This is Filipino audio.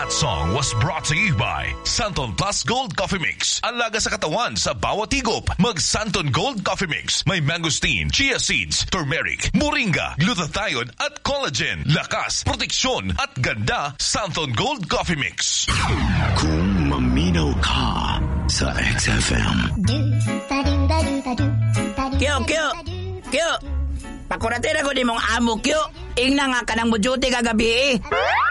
That song was brought to you by Santon Plus Gold Coffee Mix. Ang laga sa katawan sa bawat higop. Mag Santon Gold Coffee Mix. May mangosteen, chia seeds, turmeric, moringa, glutathione at collagen. Lakas, proteksyon at ganda. Santon Gold Coffee Mix. Kung maminaw ka sa XFM. Kyo! Pakuratin ako ni mong amo, Kyo. Ingna nga ka ng mujuti kagabi.